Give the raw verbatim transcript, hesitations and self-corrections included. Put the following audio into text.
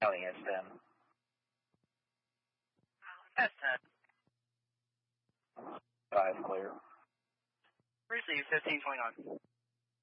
Counting S ten. S ten. Five clear. Receive fifteen twenty-nine.